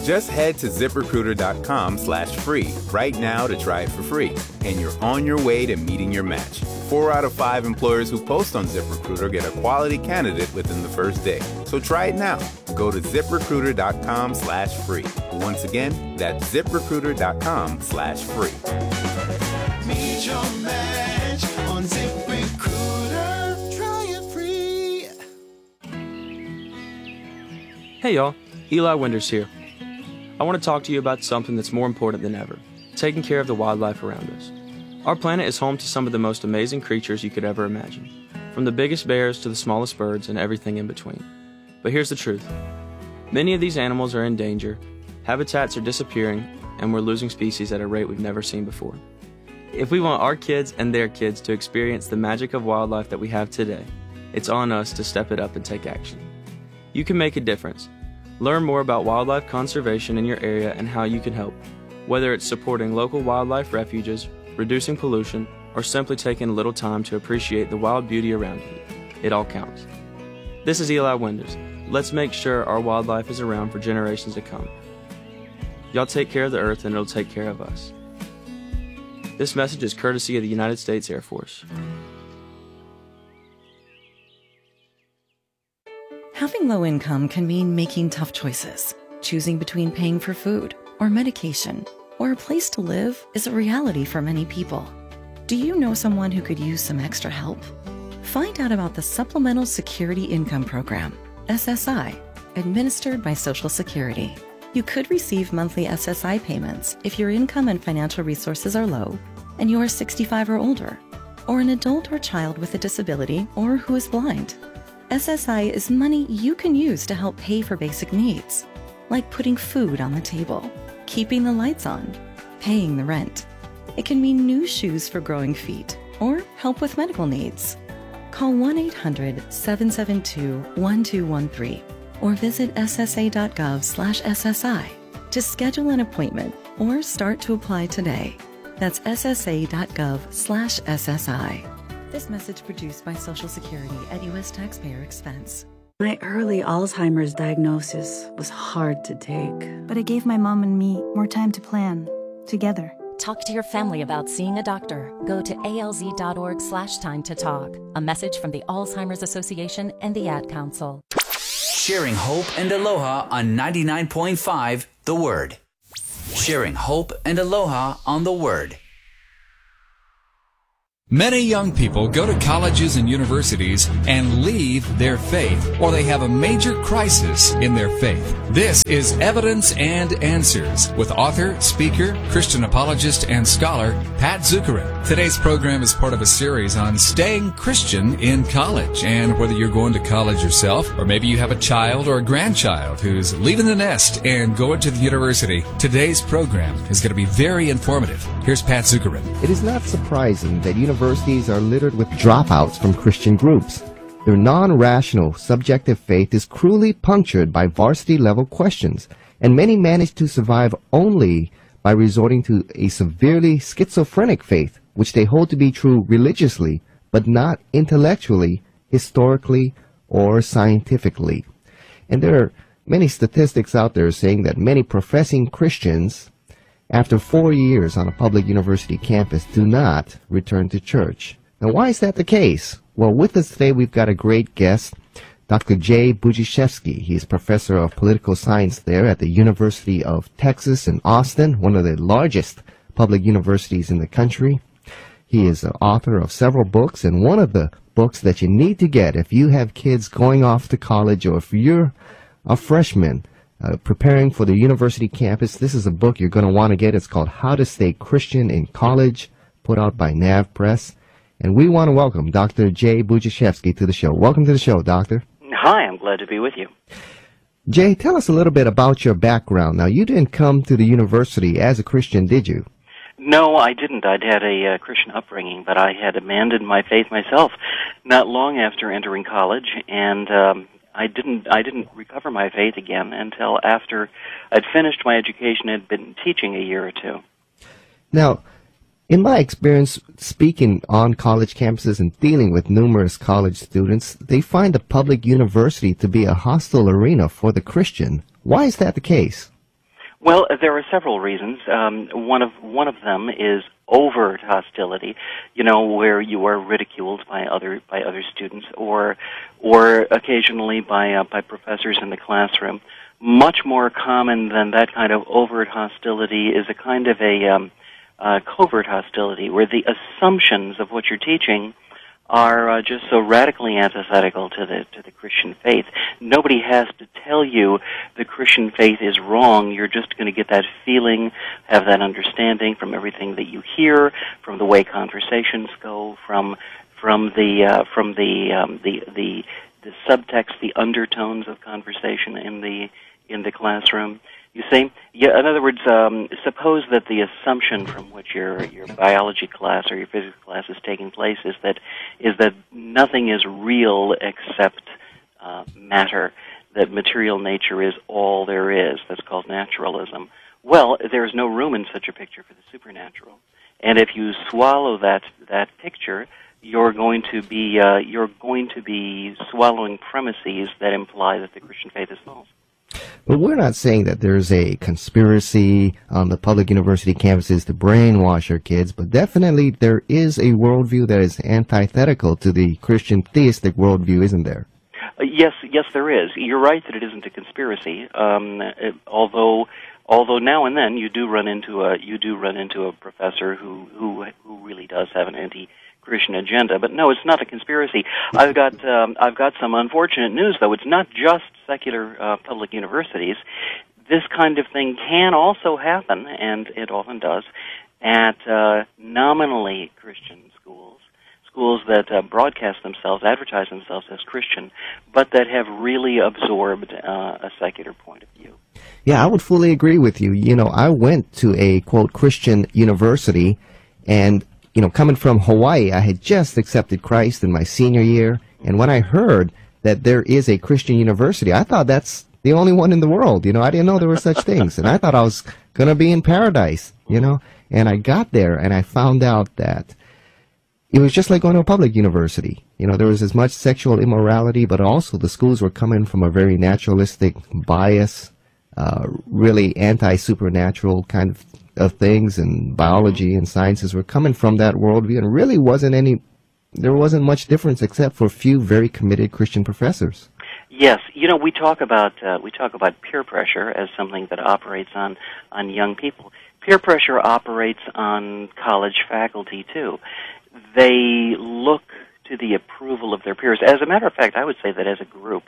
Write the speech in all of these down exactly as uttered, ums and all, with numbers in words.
Just head to ZipRecruiter.com slash free right now to try it for free, and you're on your way to meeting your match. Four out of five employers who post on ZipRecruiter get a quality candidate within the first day. So try it now. Go to ZipRecruiter.com slash free. Once again, that's ZipRecruiter.com slash free. Meet your match on ZipRecruiter. Try it free. Hey y'all, Eli Winders here. I want to talk to you about something that's more important than ever, taking care of the wildlife around us. Our planet is home to some of the most amazing creatures you could ever imagine, from the biggest bears to the smallest birds and everything in between. But here's the truth. Many of these animals are in danger, habitats are disappearing, and we're losing species at a rate we've never seen before. If we want our kids and their kids to experience the magic of wildlife that we have today, it's on us to step it up and take action. You can make a difference. Learn more about wildlife conservation in your area and how you can help, whether it's supporting local wildlife refuges, reducing pollution, or simply taking a little time to appreciate the wild beauty around you. It all counts. This is Eli Winders. Let's make sure our wildlife is around for generations to come. Y'all take care of the earth and it'll take care of us. This message is courtesy of the United States Air Force. Having low income can mean making tough choices. Choosing between paying for food or medication or a place to live is a reality for many people. Do you know someone who could use some extra help? Find out about the Supplemental Security Income Program, S S I, administered by Social Security. You could receive monthly S S I payments if your income and financial resources are low and you are sixty-five or older, or an adult or child with a disability or who is blind. S S I is money you can use to help pay for basic needs, like putting food on the table, keeping the lights on, paying the rent. It can mean new shoes for growing feet or help with medical needs. Call one eight hundred, seven seven two, one two one three or visit ssa.gov slash SSI to schedule an appointment or start to apply today. That's ssa.gov slash SSI. This message produced by Social Security at U S taxpayer expense. My early Alzheimer's diagnosis was hard to take. But it gave my mom and me more time to plan, together. Talk to your family about seeing a doctor. Go to alz.org slash time to talk. A message from the Alzheimer's Association and the Ad Council. Sharing hope and aloha on ninety-nine point five The Word. Sharing hope and aloha on The Word. Many young people go to colleges and universities and leave their faith, or they have a major crisis in their faith. This is Evidence and Answers with author, speaker, Christian apologist, and scholar Pat Zukeran. Today's program is part of a series on staying Christian in college, and whether you're going to college yourself, or maybe you have a child or a grandchild who's leaving the nest and going to the university, today's program is going to be very informative. Here's Pat Zukeran. It is not surprising that universities Universities are littered with dropouts from Christian groups. Their non-rational, subjective faith is cruelly punctured by varsity-level questions, and many manage to survive only by resorting to a severely schizophrenic faith, which they hold to be true religiously, but not intellectually, historically, or scientifically. And there are many statistics out there saying that many professing Christians, after four years on a public university campus, do not return to church. Now, why is that the case? Well, with us today, we've got a great guest, Doctor Jay Budziszewski. He's professor of political science there at the University of Texas in Austin, one of the largest public universities in the country. He is the author of several books, and one of the books that you need to get if you have kids going off to college, or if you're a freshman Uh, preparing for the university campus, this is a book you're going to want to get. It's called How to Stay Christian in College, put out by Nav Press. And we want to welcome Doctor Jay Budziszewski to the show. Welcome to the show, Doctor. Hi, I'm glad to be with you. Jay, tell us a little bit about your background. Now, you didn't come to the university as a Christian, did you? No, I didn't. I'd had a uh, Christian upbringing, but I had abandoned my faith myself not long after entering college, and um, I didn't I didn't recover my faith again until after I'd finished my education and had been teaching a year or two. Now, in my experience speaking on college campuses and dealing with numerous college students, they find the public university to be a hostile arena for the Christian. Why is that the case? Well, there are several reasons. Um, one of one of them is overt hostility, you know, where you are ridiculed by other by other students, or or occasionally by uh, by professors in the classroom. Much more common than that kind of overt hostility is a kind of a um, uh, covert hostility, where the assumptions of what you're teaching are uh, just so radically antithetical to the to the Christian faith. Nobody has to tell you the Christian faith is wrong. You're just going to get that feeling, have that understanding from everything that you hear, from the way conversations go, from from the uh, from the, um, the the the subtext, the undertones of conversation in the in the classroom. You see, yeah, in other words, um, suppose that the assumption from which your your biology class or your physics class is taking place is that is that nothing is real except uh, matter, that material nature is all there is. That's called naturalism. Well, there's no room in such a picture for the supernatural, and if you swallow that that picture, you're going to be uh, you're going to be swallowing premises that imply that the Christian faith is false. But we're not saying that there's a conspiracy on the public university campuses to brainwash our kids, but definitely there is a worldview that is antithetical to the Christian theistic worldview, isn't there? Uh, yes, yes, there is. You're right that it isn't a conspiracy. Um, it, although, although now and then you do run into a you do run into a professor who who who really does have an anti-Christian agenda. But no, it's not a conspiracy. I've got um, I've got some unfortunate news, though. It's not just secular uh, public universities. This kind of thing can also happen, and it often does, at uh, nominally Christian schools, schools that uh, broadcast themselves, advertise themselves as Christian, but that have really absorbed uh, a secular point of view. Yeah, I would fully agree with you. You know, I went to a, quote, Christian university, and, you know, coming from Hawaii, I had just accepted Christ in my senior year, and when I heard that there is a Christian university, I thought that's the only one in the world. You know, I didn't know there were such things, and I thought I was going to be in paradise, you know, and I got there, and I found out that it was just like going to a public university. You know, there was as much sexual immorality, but also the schools were coming from a very naturalistic bias, uh, really anti-supernatural kind of, of things, and biology and sciences were coming from that worldview, and really wasn't any, there wasn't much difference except for a few very committed Christian professors. Yes, you know, we talk about uh, we talk about peer pressure as something that operates on on young people. Peer pressure operates on college faculty too. They look to the approval of their peers. As a matter of fact, I would say that as a group,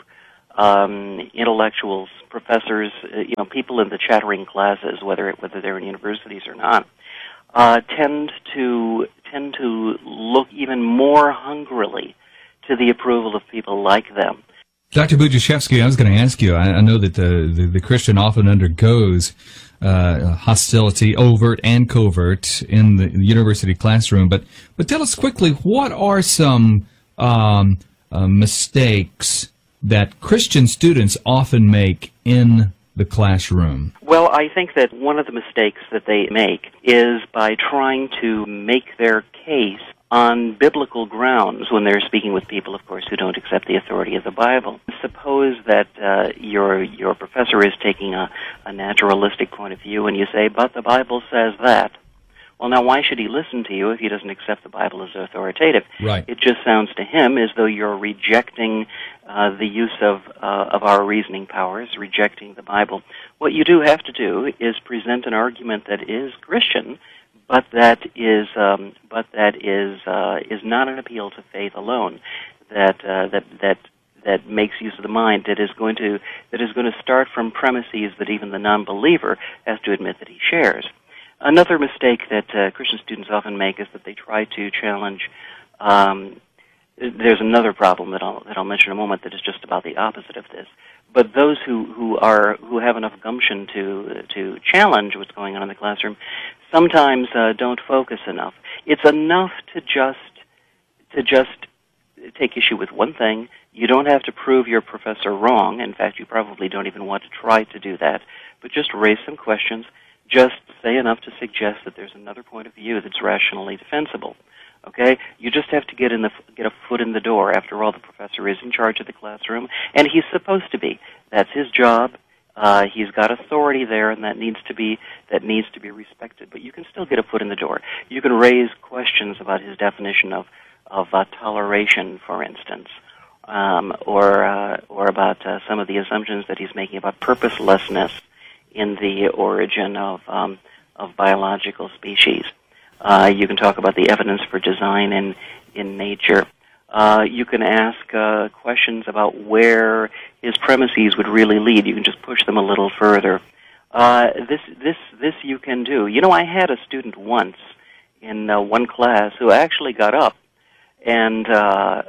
um, intellectuals, professors, uh, you know, people in the chattering classes, whether whether they're in universities or not, uh, tend to tend to look even more hungrily to the approval of people like them. Doctor Budziszewski, I was going to ask you, I, I know that the, the, the Christian often undergoes uh, hostility, overt and covert, in the, in the university classroom, but, but tell us quickly, what are some um, uh, mistakes that Christian students often make in the classroom? Well, I think that one of the mistakes that they make is by trying to make their case on biblical grounds when they're speaking with people, of course, who don't accept the authority of the Bible. Suppose that uh, your your professor is taking a, a naturalistic point of view, and you say, but the Bible says that. Well, now, why should he listen to you if he doesn't accept the Bible as authoritative? Right. It just sounds to him as though you're rejecting uh, the use of uh, of our reasoning powers, rejecting the Bible. What you do have to do is present an argument that is Christian, but that is um, but that is uh, is not an appeal to faith alone. That uh, that that that makes use of the mind. That is going to that is going to start from premises that even the non-believer has to admit that he shares. Another mistake that uh, Christian students often make is that they try to challenge. Um, there's another problem that I'll that I'll mention in a moment that is just about the opposite of this. But those who, who are who have enough gumption to to challenge what's going on in the classroom sometimes uh, don't focus enough. It's enough to just to just take issue with one thing. You don't have to prove your professor wrong. In fact, you probably don't even want to try to do that. But just raise some questions. Just say enough to suggest that there's another point of view that's rationally defensible. Okay, you just have to get in the get a foot in the door. After all, the professor is in charge of the classroom, and he's supposed to be. That's his job. Uh, Uh, he's got authority there, and that needs to be that needs to be respected. But you can still get a foot in the door. You can raise questions about his definition of of uh, toleration, for instance, um, or uh, or about uh, some of the assumptions that he's making about purposelessness in the origin of um, of biological species. Uh, you can talk about the evidence for design in in nature. Uh, you can ask uh, questions about where his premises would really lead. You can just push them a little further. Uh, this, this, this you can do. You know, I had a student once in uh, one class who actually got up and uh,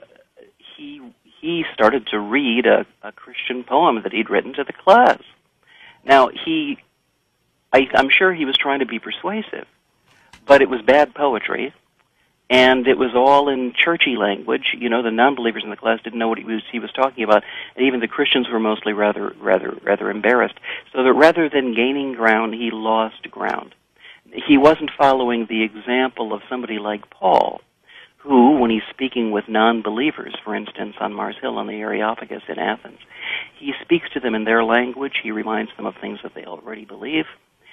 he he started to read a, a Christian poem that he'd written to the class. Now, he, I, I'm sure he was trying to be persuasive, but it was bad poetry. And it was all in churchy language. You know, the non-believers in the class didn't know what he was, he was talking about, and even the Christians were mostly rather, rather, rather embarrassed. So that rather than gaining ground, he lost ground. He wasn't following the example of somebody like Paul, who, when he's speaking with non-believers, for instance, on Mars Hill on the Areopagus in Athens, he speaks to them in their language. He reminds them of things that they already believe.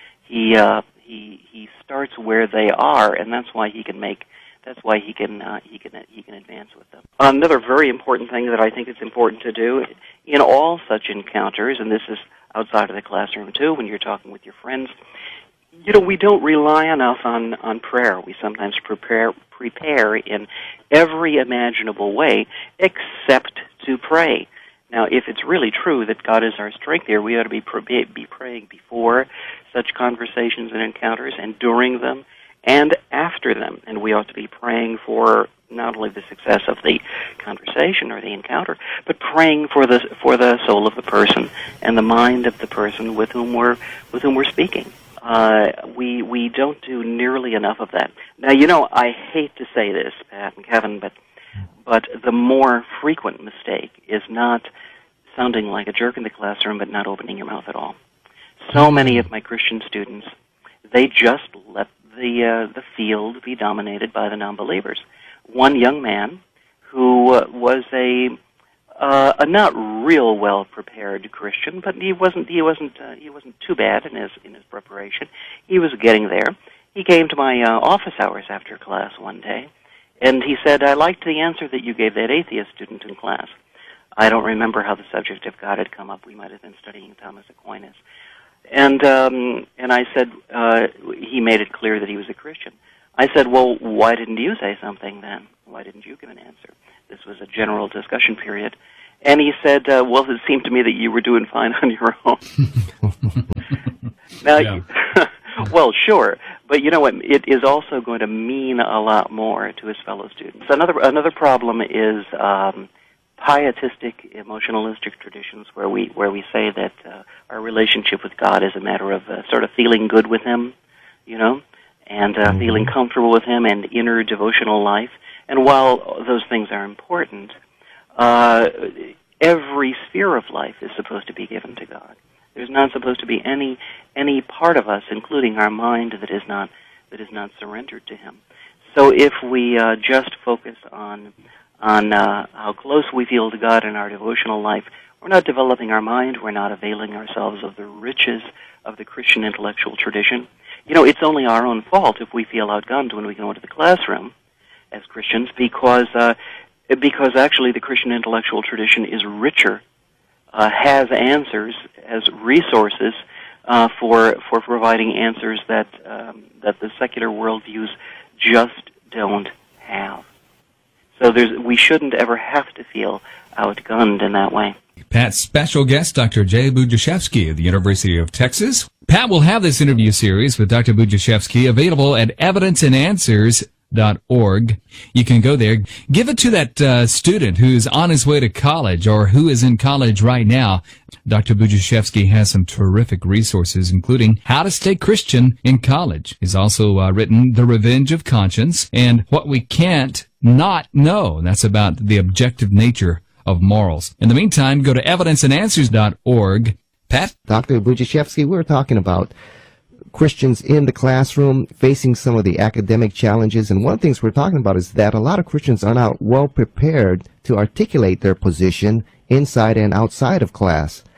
He uh, he he starts where they are, and that's why he can make. That's why he can uh, he can he can advance with them. Another very important thing that I think is important to do in all such encounters, and this is outside of the classroom too, when you're talking with your friends, you know, we don't rely enough on, on prayer. We sometimes prepare prepare in every imaginable way except to pray. Now, if it's really true that God is our strength here, we ought to be be praying before such conversations and encounters, and during them, and after them. And we ought to be praying for not only the success of the conversation or the encounter, but praying for the for the soul of the person and the mind of the person with whom we're with whom we're speaking. Uh, we we don't do nearly enough of that. Now, you know, I hate to say this, Pat and Kevin, but but the more frequent mistake is not sounding like a jerk in the classroom, but not opening your mouth at all. So many of my Christian students, they just let the uh, the field be dominated by the non-believers. One young man who uh, was a uh, a not real well prepared Christian, but he wasn't he wasn't uh, he wasn't too bad in his in his preparation. He was getting there. He came to my uh, office hours after class one day, and he said, "I liked the answer that you gave that atheist student in class." I don't remember how the subject of God had come up. We might have been studying Thomas Aquinas. And um, and I said, uh, he made it clear that he was a Christian. I said, well, why didn't you say something then? Why didn't you give an answer? This was a general discussion period. And he said, uh, well, it seemed to me that you were doing fine on your own. Now, Yeah. well, sure. But you know what? It is also going to mean a lot more to his fellow students. Another another problem is um, pietistic, emotionalistic traditions, where we where we say that uh, our relationship with God is a matter of uh, sort of feeling good with Him, you know, and uh, Mm-hmm. feeling comfortable with Him, and inner devotional life. And while those things are important, uh, every sphere of life is supposed to be given to God. There's not supposed to be any any part of us, including our mind, that is not that is not surrendered to Him. So if we uh, just focus on on uh, how close we feel to God in our devotional life, we're not developing our mind, we're not availing ourselves of the riches of the Christian intellectual tradition. You know, it's only our own fault if we feel outgunned when we go into the classroom as Christians, because uh, because actually the Christian intellectual tradition is richer, uh, has answers, has resources uh, for for providing answers that um, that the secular worldviews just don't have. So there's, we shouldn't ever have to feel outgunned in that way. Pat's special guest, Doctor Jay Budziszewski of the University of Texas. Pat will have this interview series with Doctor Budziszewski available at evidence and answers dot org. You can go there. Give it to that uh, student who's on his way to college or who is in college right now. Doctor Budziszewski has some terrific resources, including How to Stay Christian in College. He's also uh, written The Revenge of Conscience and What We Can't Not Know. That's about the objective nature of morals. In the meantime, go to evidence and answers dot org. Pat? Doctor Budziszewski, we're talking about Christians in the classroom facing some of the academic challenges, and one of the things we're talking about is that a lot of Christians are not well prepared to articulate their position inside and outside of class.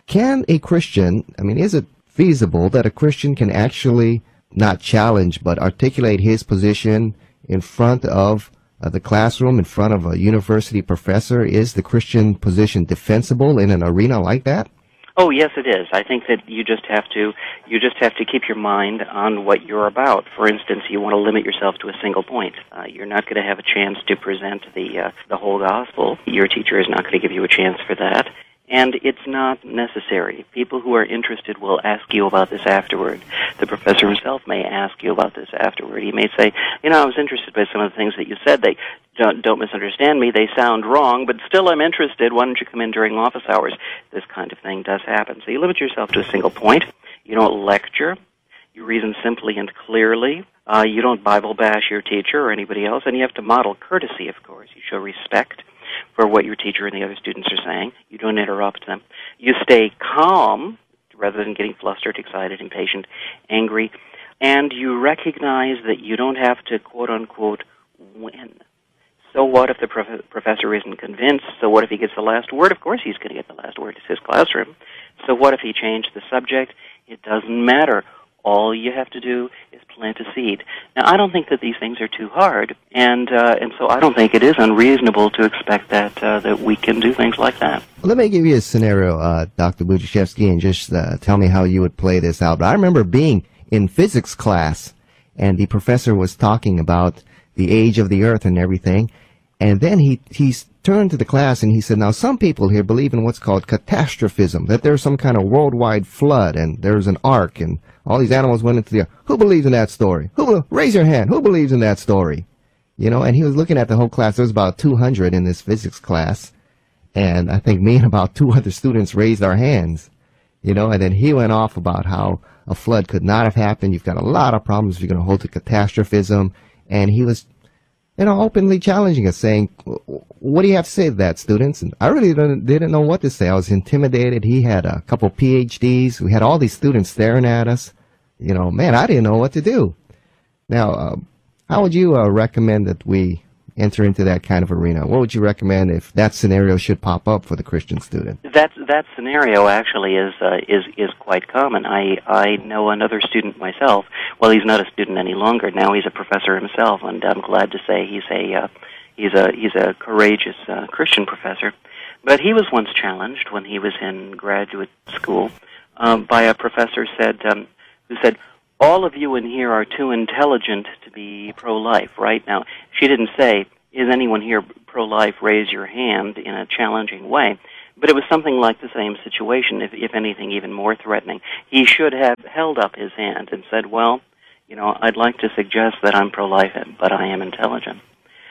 can a Christian, I mean, is it feasible that a Christian can actually not challenge but articulate his position in front of uh, the classroom, in front of a university professor? Is the Christian position defensible in an arena like that? Oh, yes, it is. I think that you just have to you just have to keep your mind on what you're about. For instance, you want to limit yourself to a single point. Uh, you're not going to have a chance to present the uh, the whole gospel. Your teacher is not going to give you a chance for that. And it's not necessary. People who are interested will ask you about this afterward. The professor himself may ask you about this afterward. He may say, you know, I was interested by some of the things that you said. They don't, don't misunderstand me. They sound wrong, but still I'm interested. Why don't you come in during office hours? This kind of thing does happen. So you limit yourself to a single point. You don't lecture. You reason simply and clearly. Uh, you don't Bible bash your teacher or anybody else. And you have to model courtesy, of course. You show respect for what your teacher and the other students are saying. You don't interrupt them. You stay calm rather than getting flustered, excited, impatient, angry. And you recognize that you don't have to, quote-unquote, win. So what if the prof- professor isn't convinced? So what if he gets the last word? Of course he's going to get the last word. It's his classroom. So what if he changed the subject? It doesn't matter. All you have to do is plant a seed. Now, I don't think that these things are too hard, and uh, and so I don't think it is unreasonable to expect that uh, that we can do things like that. Well, let me give you a scenario, uh, Doctor Budziszewski, and just uh, tell me how you would play this out. But I remember being in physics class, and the professor was talking about the age of the Earth and everything, and then he he turned to the class and he said, now some people here believe in what's called catastrophism, that there's some kind of worldwide flood and there's an ark and all these animals went into the ark. Who believes in that story? Who raise your hand. Who believes in that story? You know, and he was looking at the whole class. There was about two hundred in this physics class, and I think me and about two other students raised our hands. You know, and then he went off about how a flood could not have happened. You've got a lot of problems if you're going to hold to catastrophism, and he was, you know, openly challenging us, saying, what do you have to say to that, students? And I really didn't, didn't know what to say. I was intimidated. He had a couple P H Ds. We had all these students staring at us. You know, man, I didn't know what to do. Now, uh, how would you uh, recommend that we enter into that kind of arena? What would you recommend if that scenario should pop up for the Christian student? That that scenario actually is uh, is is quite common. I I know another student myself. Well, he's not a student any longer. Now he's a professor himself, and I'm glad to say he's a uh, he's a he's a courageous uh, Christian professor. But he was once challenged when he was in graduate school um, by a professor said um, who said, all of you in here are too intelligent to be pro-life. Right now, she didn't say, is anyone here pro-life, raise your hand, in a challenging way. But it was something like the same situation, if, if anything even more threatening. He should have held up his hand and said, well, you know, I'd like to suggest that I'm pro-life, but I am intelligent.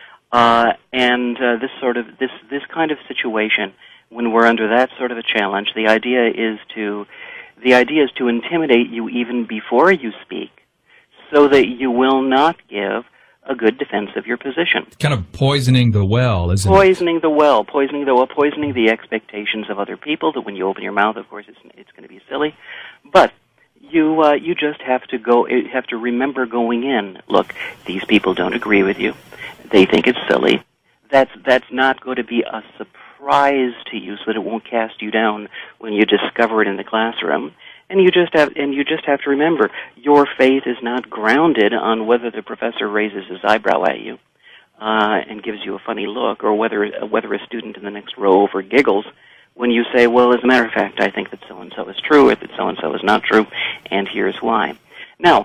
Uh, and uh, this sort of, this, this kind of situation, when we're under that sort of a challenge, the idea is to, the idea is to intimidate you even before you speak, so that you will not give a good defense of your position. Kind of poisoning the well, isn't poisoning it? the well, poisoning the well, poisoning the expectations of other people, that when you open your mouth, of course, it's, it's going to be silly. But you uh, you just have to go, have to remember going in, look, these people don't agree with you. They think it's silly. That's, that's not going to be a surprise to you, so that it won't cast you down when you discover it in the classroom. And you just have, and you just have to remember, your faith is not grounded on whether the professor raises his eyebrow at you uh, and gives you a funny look, or whether whether a student in the next row over giggles when you say, well, as a matter of fact, I think that so-and-so is true, or that so-and-so is not true, and here's why. Now,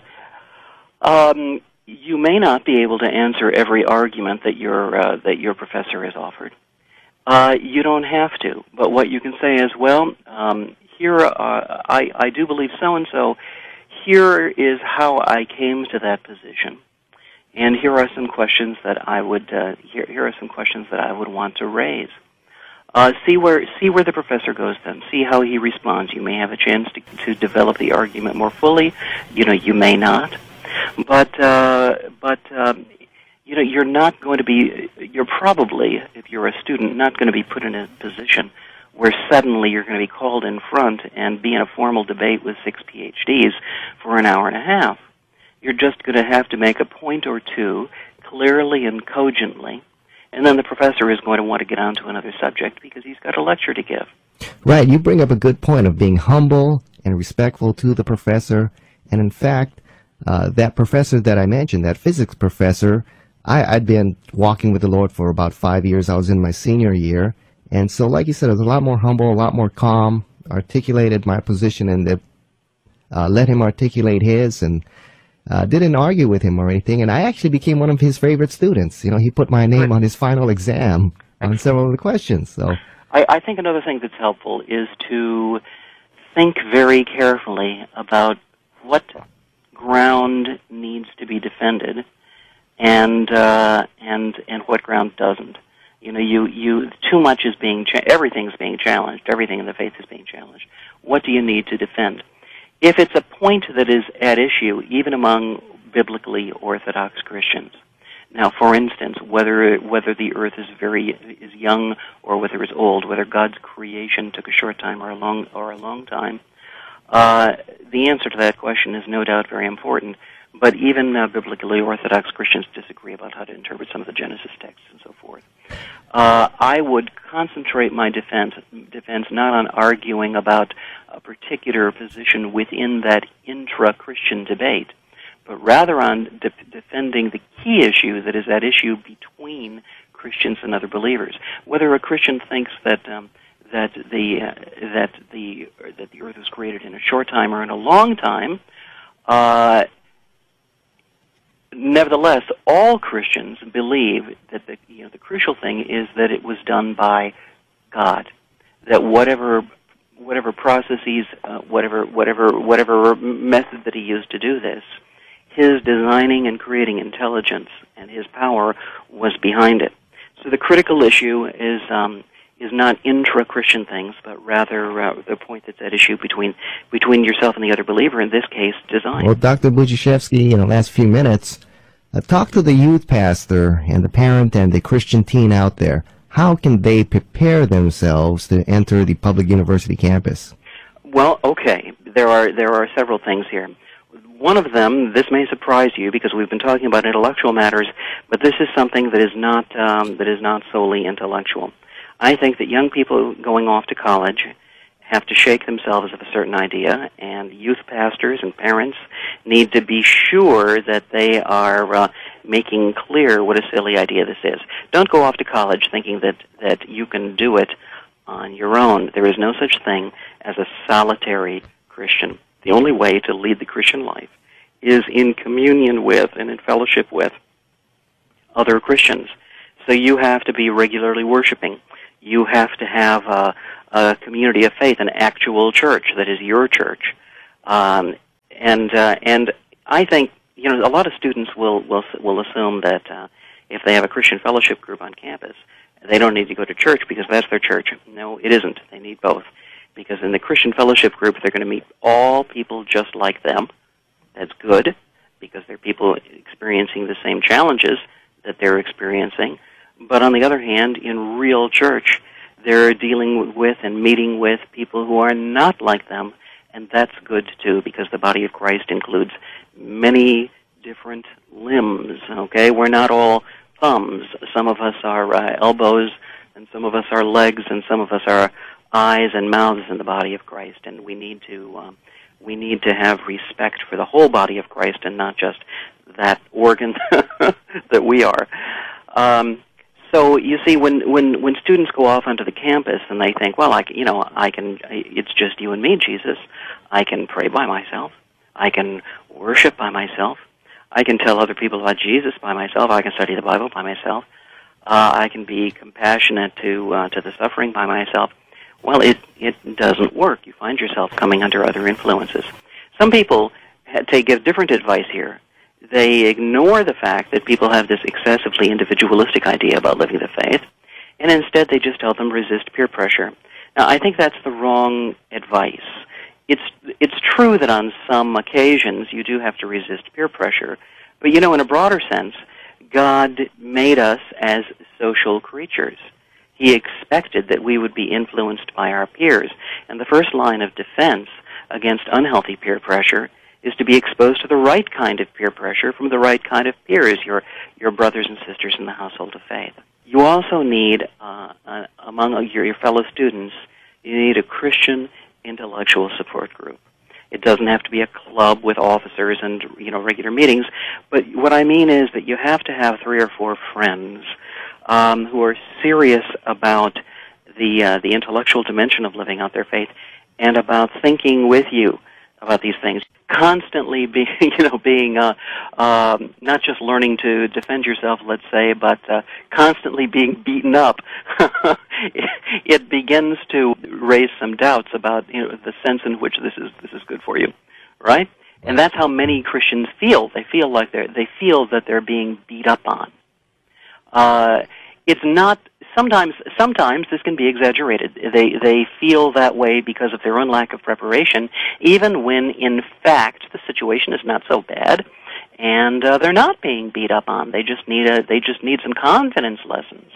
um, you may not be able to answer every argument that your uh, that your professor has offered. Uh, you don't have to, but what you can say is, well, um, here uh, I, I do believe so-and-so. Here is how I came to that position, and here are some questions that I would uh, here here are some questions that I would want to raise. Uh, see where see where the professor goes then. See how he responds. You may have a chance to, to develop the argument more fully. You know, you may not. But, uh, but um, you know, you're not going to be, you're probably, if you're a student, not going to be put in a position where suddenly you're going to be called in front and be in a formal debate with six P H Ds for an hour and a half. You're just going to have to make a point or two clearly and cogently, and then the professor is going to want to get on to another subject because he's got a lecture to give. Right. You bring up a good point of being humble and respectful to the professor. And in fact, uh, that professor that I mentioned, that physics professor, I, I'd been walking with the Lord for about five years. I was in my senior year. And so, like you said, I was a lot more humble, a lot more calm, articulated my position, and the, uh, let him articulate his, and uh, didn't argue with him or anything. And I actually became one of his favorite students. You know, he put my name on his final exam on several of the questions. So I, I think another thing that's helpful is to think very carefully about what ground needs to be defended and uh, and and what ground doesn't. You know, you, you too much is being cha- everything's being challenged. Everything in the faith is being challenged. What do you need to defend? If it's a point that is at issue, even among biblically orthodox Christians. Now, for instance, whether whether the earth is very is young or whether it's old, whether God's creation took a short time or a long or a long time, uh, the answer to that question is no doubt very important. But even uh, biblically orthodox Christians disagree about how to interpret some of the Genesis texts and so forth. Uh, I would concentrate my defense defense not on arguing about a particular position within that intra-Christian debate, but rather on de- defending the key issue that is at issue between Christians and other believers. Whether a Christian thinks that um, that the uh, that the that the earth was created in a short time or in a long time. Uh, Nevertheless, all Christians believe that the you know the crucial thing is that it was done by God. That whatever whatever processes, uh, whatever whatever whatever method that he used to do this, his designing and creating intelligence and his power was behind it. So the critical issue is um, is not intra-Christian things, but rather uh, the point that's at issue between between yourself and the other believer. In this case, design. Well, Doctor Budziszewski, in the last few minutes, uh, talk to the youth pastor and the parent and the Christian teen out there. How can they prepare themselves to enter the public university campus? Well, okay, there are there are several things here. One of them, this may surprise you because we've been talking about intellectual matters, but this is something that is not um, that is not solely intellectual. I think that young people going off to college have to shake themselves of a certain idea, and youth pastors and parents need to be sure that they are uh, making clear what a silly idea this is. Don't go off to college thinking that, that you can do it on your own. There is no such thing as a solitary Christian. The only way to lead the Christian life is in communion with and in fellowship with other Christians. So you have to be regularly worshiping. You have to have a, a community of faith, an actual church that is your church, um, and uh, and I think you know a lot of students will will will assume that uh, if they have a Christian fellowship group on campus, they don't need to go to church because that's their church. No, it isn't. They need both, because in the Christian fellowship group, they're going to meet all people just like them. That's good because they're people experiencing the same challenges that they're experiencing. But on the other hand, in real church, they're dealing with and meeting with people who are not like them, and that's good too, because the body of Christ includes many different limbs, okay? We're not all thumbs. Some of us are uh, elbows, and some of us are legs, and some of us are eyes and mouths in the body of Christ, and we need to um, we need to have respect for the whole body of Christ and not just that organ that we are. Um, So you see, when, when, when students go off onto the campus and they think, well, I can, you know, I can. It's just you and me, Jesus. I can pray by myself. I can worship by myself. I can tell other people about Jesus by myself. I can study the Bible by myself. Uh, I can be compassionate to uh, to the suffering by myself. Well, it it doesn't work. You find yourself coming under other influences. Some people take give different advice here. They ignore the fact that people have this excessively individualistic idea about living the faith, and instead they just tell them resist peer pressure. Now, I think that's the wrong advice. It's it's true that on some occasions you do have to resist peer pressure, but you know, in a broader sense, God made us as social creatures. He expected that we would be influenced by our peers, and the first line of defense against unhealthy peer pressure is to be exposed to the right kind of peer pressure from the right kind of peers, your your brothers and sisters in the household of faith. You also need, uh, uh, among your, your fellow students, You need a Christian intellectual support group. It doesn't have to be a club with officers and, you know, regular meetings, but what I mean is that you have to have three or four friends um, who are serious about the uh, the intellectual dimension of living out their faith and about thinking with you about these things. Constantly being, you know, being uh, um, not just learning to defend yourself, let's say, but uh, constantly being beaten up. it, it begins to raise some doubts about, you know, the sense in which this is this is good for you, right? And that's how many Christians feel. They feel like they're they feel that they're being beat up on. Uh, it's not. Sometimes, sometimes this can be exaggerated. They they feel that way because of their own lack of preparation, even when, in fact, the situation is not so bad, and uh, they're not being beat up on. They just need a they just need some confidence lessons.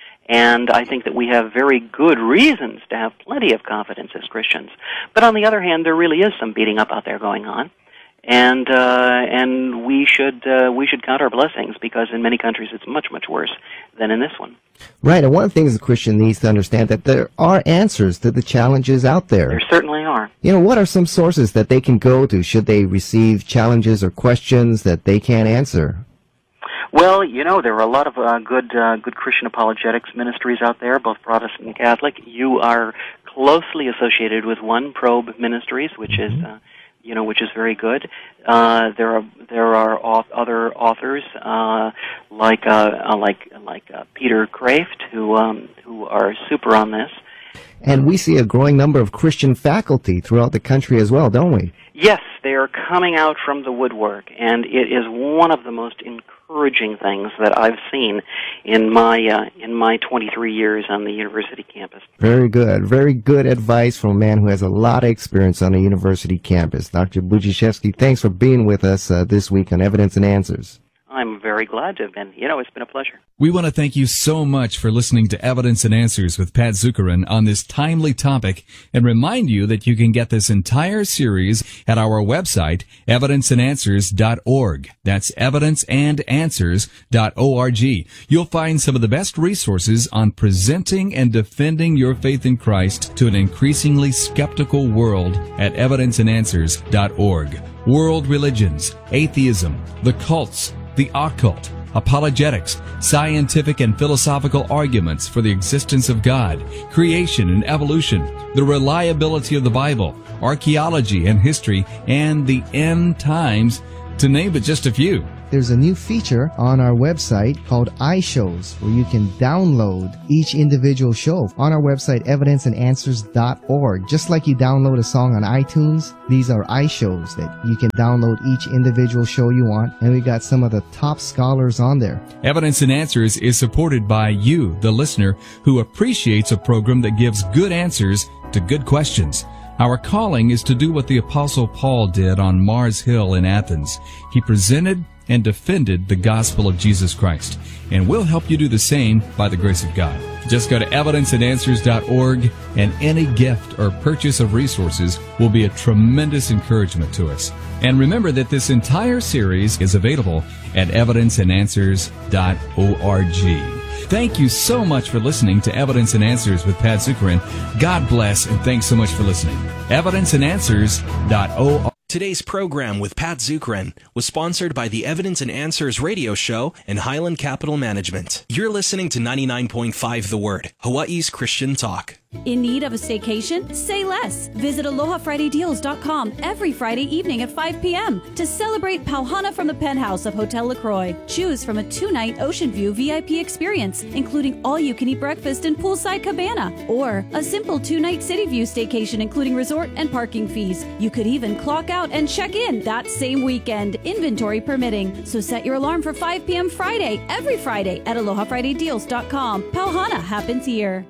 And I think that we have very good reasons to have plenty of confidence as Christians. But on the other hand, there really is some beating up out there going on. And uh, and we should uh, we should count our blessings, because in many countries it's much, much worse than in this one. Right, and one of the things a Christian needs to understand that there are answers to the challenges out there. There certainly are. You know, what are some sources that they can go to should they receive challenges or questions that they can't answer? Well, you know, there are a lot of uh, good uh, good Christian apologetics ministries out there, both Protestant and Catholic. You are closely associated with one, Probe Ministries, which is uh, you know, which is very good. Uh, there are there are auth- other authors uh, like uh, like like uh, Peter Kraft who um, who are super on this. And we see a growing number of Christian faculty throughout the country as well, don't we? Yes, they are coming out from the woodwork, and it is one of the most encouraging things that I've seen in my uh, in my twenty-three years on the university campus. Very good. Very good advice from a man who has a lot of experience on a university campus. Doctor Budziszewski, thanks for being with us uh, this week on Evidence and Answers. I'm very glad to have been. You know, it's been a pleasure. We want to thank you so much for listening to Evidence and Answers with Pat Zukeran on this timely topic, and remind you that you can get this entire series at our website, evidence and answers dot org. That's evidence and answers dot org. You'll find some of the best resources on presenting and defending your faith in Christ to an increasingly skeptical world at evidence and answers dot org. World religions, atheism, the cults, the occult, apologetics, scientific and philosophical arguments for the existence of God, creation and evolution, the reliability of the Bible, archaeology and history, and the end times, to name but just a few. There's a new feature on our website called iShows, where you can download each individual show on our website, evidence and answers dot org. Just like you download a song on iTunes, these are iShows that you can download each individual show you want, and we got some of the top scholars on there. Evidence and Answers is supported by you, the listener, who appreciates a program that gives good answers to good questions. Our calling is to do what the Apostle Paul did on Mars Hill in Athens. He presented and defended the gospel of Jesus Christ. And we'll help you do the same by the grace of God. Just go to evidence and answers dot org, and any gift or purchase of resources will be a tremendous encouragement to us. And remember that this entire series is available at evidence and answers dot org. Thank you so much for listening to Evidence and Answers with Pat Zukeran. God bless, and thanks so much for listening. evidence and answers dot org. Today's program with Pat Zukeran was sponsored by the Evidence and Answers radio show and Highland Capital Management. You're listening to ninety-nine point five The Word, Hawaii's Christian talk. In need of a staycation? Say less. Visit aloha friday deals dot com every Friday evening at five p.m. to celebrate Pauhana from the penthouse of Hotel LaCroix. Choose from a two-night Ocean View V I P experience, including all-you-can-eat breakfast and poolside cabana, or a simple two-night City View staycation, including resort and parking fees. You could even clock out and check in that same weekend, inventory permitting. So set your alarm for five p.m. Friday, every Friday at aloha friday deals dot com. Pauhana happens here.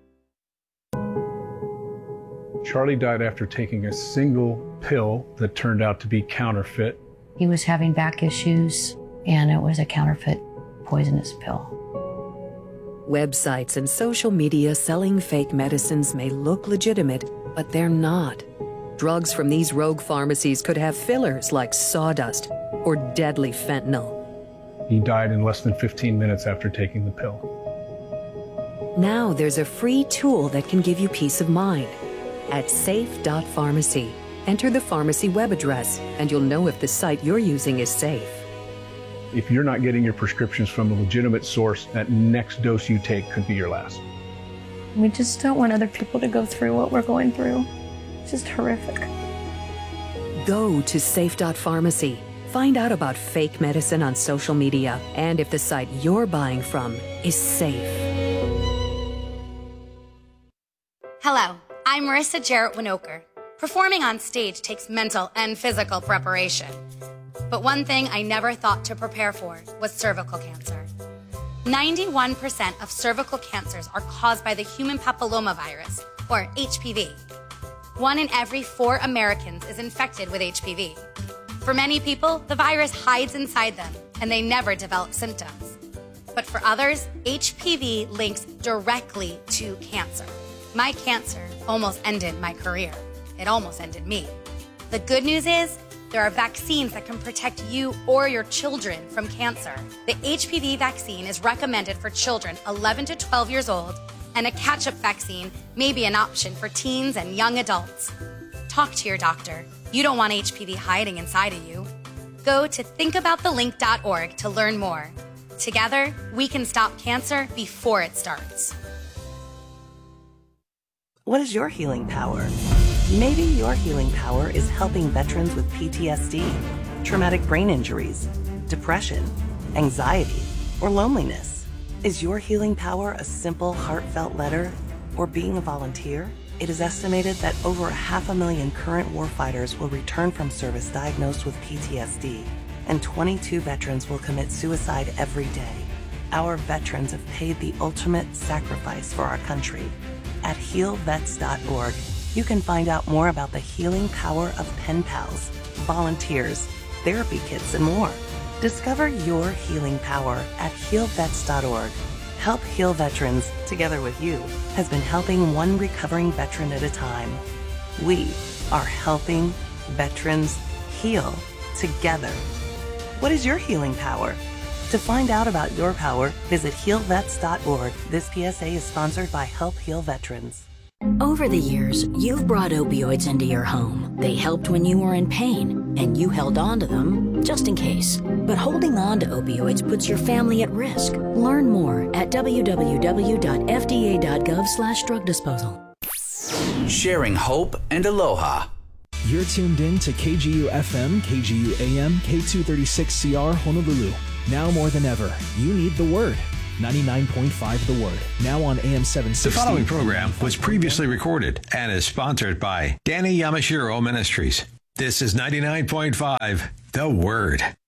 Charlie died after taking a single pill that turned out to be counterfeit. He was having back issues, and it was a counterfeit poisonous pill. Websites and social media selling fake medicines may look legitimate, but they're not. Drugs from these rogue pharmacies could have fillers like sawdust or deadly fentanyl. He died in less than fifteen minutes after taking the pill. Now there's a free tool that can give you peace of mind. At safe dot pharmacy, enter the pharmacy web address, and you'll know if the site you're using is safe. If you're not getting your prescriptions from a legitimate source, that next dose you take could be your last. We just don't want other people to go through what we're going through. It's just horrific. Go to safe dot pharmacy. Find out about fake medicine on social media and if the site you're buying from is safe. Hello, I'm Marissa Jarrett Winokur. Performing on stage takes mental and physical preparation. But one thing I never thought to prepare for was cervical cancer. ninety-one percent of cervical cancers are caused by the human papillomavirus, or H P V. One in every four Americans is infected with H P V. For many people, the virus hides inside them and they never develop symptoms. But for others, H P V links directly to cancer. My cancer almost ended my career. It almost ended me. The good news is, there are vaccines that can protect you or your children from cancer. The H P V vaccine is recommended for children eleven to twelve years old, and a catch-up vaccine may be an option for teens and young adults. Talk to your doctor. You don't want H P V hiding inside of you. Go to think about the link dot org to learn more. Together, we can stop cancer before it starts. What is your healing power? Maybe your healing power is helping veterans with P T S D, traumatic brain injuries, depression, anxiety, or loneliness. Is your healing power a simple, heartfelt letter or being a volunteer? It is estimated that over half a million current warfighters will return from service diagnosed with P T S D, and twenty-two veterans will commit suicide every day. Our veterans have paid the ultimate sacrifice for our country. At heal vets dot org, you can find out more about the healing power of pen pals, volunteers, therapy kits, and more. Discover your healing power at heal vets dot org. Help Heal Veterans, together with you, has been helping one recovering veteran at a time. We are helping veterans heal together. What is your healing power? To find out about your power, visit heal vets dot org. This P S A is sponsored by Help Heal Veterans. Over the years, you've brought opioids into your home. They helped when you were in pain, and you held on to them just in case. But holding on to opioids puts your family at risk. Learn more at w w w dot f d a dot gov slash drug disposal. Sharing hope and aloha. You're tuned in to K G U F M, K G U A M, K two thirty-six C R Honolulu. Now more than ever, you need the Word. ninety-nine point five The Word. Now on A M seven sixty. The following program was previously recorded and is sponsored by Danny Yamashiro Ministries. This is ninety-nine point five The Word.